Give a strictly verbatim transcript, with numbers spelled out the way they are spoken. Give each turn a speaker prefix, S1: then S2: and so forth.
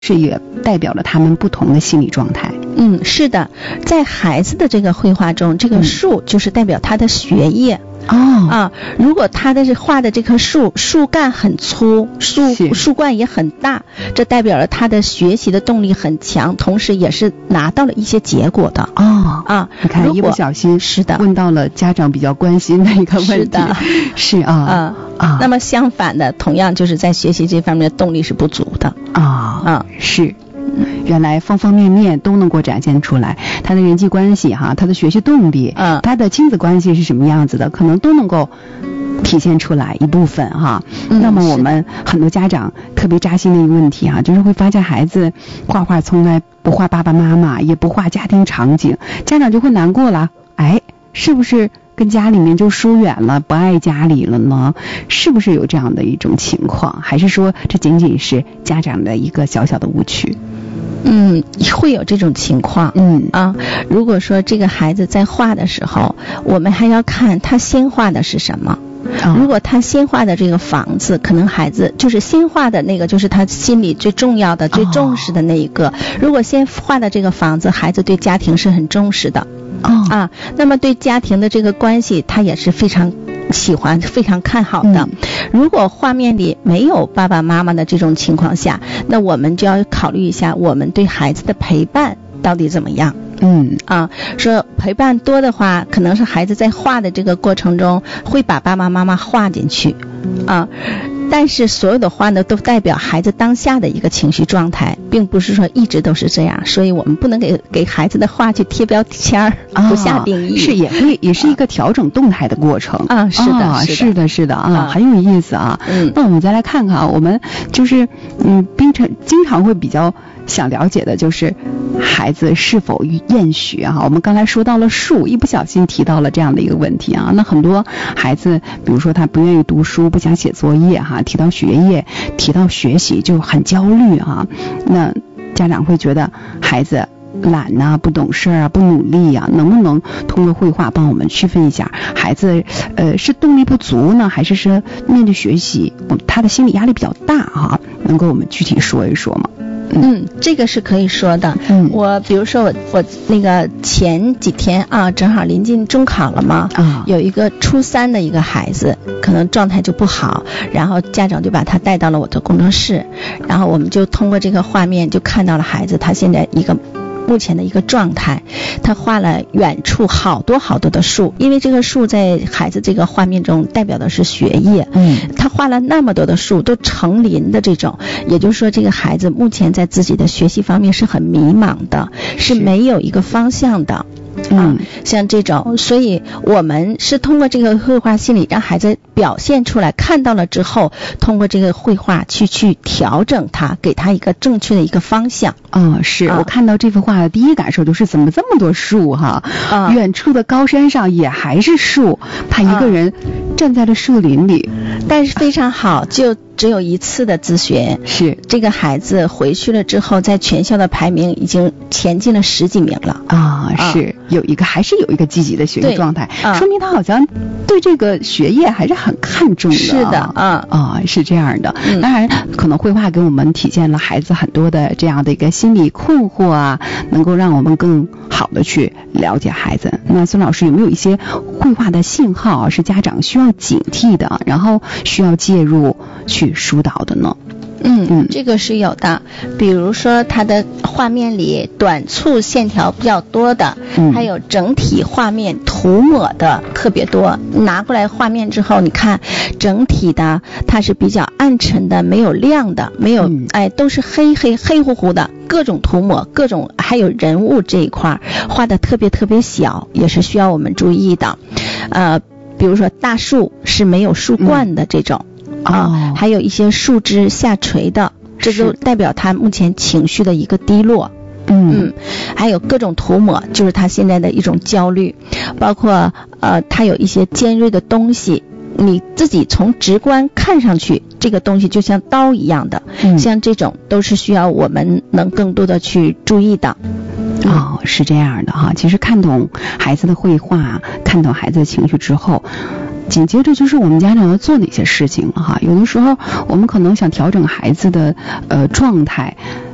S1: 是也代表了他们不同的心理状态。
S2: 嗯，是的，在孩子的这个绘画中，这个树就是代表他的学业。
S1: 哦
S2: 啊，如果他的画的这棵树树干很粗，树树冠也很大，这代表了他的学习的动力很强，同时也是拿到了一些结果的。
S1: 哦
S2: 啊，
S1: 你看一不小心
S2: 是的
S1: 问到了家长比较关心的一个问题。
S2: 是的，
S1: 是啊
S2: 啊啊。那么相反的，同样就是在学习这方面的动力是不足的。
S1: 啊
S2: 啊，
S1: 是。原来方方面面都能够展现出来，他的人际关系哈，他的学习动力，
S2: 嗯，
S1: 他的亲子关系是什么样子的，可能都能够体现出来一部分哈。
S2: 嗯、
S1: 那么我们很多家长特别扎心的一个问题哈，就是会发现孩子画画从来不画爸爸妈妈，也不画家庭场景，家长就会难过了，哎，是不是跟家里面就疏远了，不爱家里了呢？是不是有这样的一种情况？还是说这仅仅是家长的一个小小的误区？
S2: 嗯，会有这种情况。
S1: 嗯
S2: 啊，如果说这个孩子在画的时候，我们还要看他先画的是什么。
S1: 哦、
S2: 如果他先画的这个房子，可能孩子就是先画的那个，就是他心里最重要的、最重视的那一个。哦、如果先画的这个房子，孩子对家庭是很重视的。
S1: 哦
S2: 啊，那么对家庭的这个关系，他也是非常喜欢、非常看好的。
S1: 嗯、
S2: 如果画面里没有爸爸妈妈的这种情况下，那我们就要考虑一下，我们对孩子的陪伴到底怎么样。
S1: 嗯
S2: 啊，说陪伴多的话，可能是孩子在画的这个过程中会把爸爸妈妈画进去啊。但是所有的画呢，都代表孩子当下的一个情绪状态，并不是说一直都是这样，所以我们不能给给孩子的画去贴标签儿，
S1: 啊、
S2: 不下定义。
S1: 是也会也是一个调整动态的过程
S2: 啊，是的，
S1: 啊、
S2: 是的，
S1: 是的，是的啊，
S2: 啊
S1: 很有意思啊。
S2: 嗯，
S1: 那我们再来看看啊，我们就是嗯，经常经常会比较想了解的就是孩子是否厌学哈、啊。我们刚才说到了树，一不小心提到了这样的一个问题啊。那很多孩子，比如说他不愿意读书，不想写作业哈、啊，提到学业，提到学习就很焦虑啊。那家长会觉得孩子懒呐、啊、不懂事啊、不努力呀、啊，能不能通过绘画帮我们区分一下孩子呃是动力不足呢，还是说面对学习他的心理压力比较大啊？能够我们具体说一说吗？
S2: 嗯，这个是可以说的。
S1: 嗯，
S2: 我比如说我我那个前几天啊，正好临近中考了嘛，
S1: 啊，
S2: 有一个初三的一个孩子，可能状态就不好，然后家长就把他带到了我的工作室，然后我们就通过这个画面就看到了孩子他现在一个目前的一个状态。他画了远处好多好多的树，因为这个树在孩子这个画面中代表的是学业。
S1: 嗯，
S2: 他画了那么多的树都成林的这种，也就是说这个孩子目前在自己的学习方面是很迷茫的，是没有一个方向的。
S1: 嗯、
S2: 啊，像这种，所以我们是通过这个绘画心理让孩子表现出来，看到了之后，通过这个绘画去去调整他，给他一个正确的一个方向。
S1: 啊、哦，是、啊、我看到这幅画的第一感受就是怎么这么多树哈、
S2: 啊，
S1: 远处的高山上也还是树，他一个人站在了树林里，
S2: 啊、但是非常好，就只有一次的自学。
S1: 是
S2: 这个孩子回去了之后，在全校的排名已经前进了十几名了
S1: 啊，是。有一个还是有一个积极的学习状态，
S2: 啊、
S1: 说明他好像对这个学业还是很看重的。
S2: 是的，啊
S1: 啊，是这样的。
S2: 嗯、
S1: 当然，可能绘画给我们体现了孩子很多的这样的一个心理困惑啊，能够让我们更好的去了解孩子。那孙老师有没有一些绘画的信号啊，是家长需要警惕的，然后需要介入去疏导的呢？
S2: 嗯嗯，这个是有的，比如说它的画面里短促线条比较多的，
S1: 嗯，
S2: 还有整体画面涂抹的特别多。拿过来画面之后，你看整体的它是比较暗沉的，没有亮的，没有、嗯、哎都是黑黑黑乎乎的，各种涂抹，各种还有人物这一块画的特别特别小，也是需要我们注意的。呃，比如说大树是没有树冠的这种。
S1: 嗯
S2: 啊，还有一些树枝下垂的，这就代表他目前情绪的一个低落。
S1: 嗯
S2: 嗯，还有各种涂抹，就是他现在的一种焦虑，包括呃，他有一些尖锐的东西，你自己从直观看上去，这个东西就像刀一样的，
S1: 嗯、
S2: 像这种都是需要我们能更多的去注意的。
S1: 哦，是这样的哈。其实看懂孩子的绘画，看懂孩子的情绪之后，紧接着就是我们家长要做哪些事情了哈。有的时候我们可能想调整孩子的呃状态，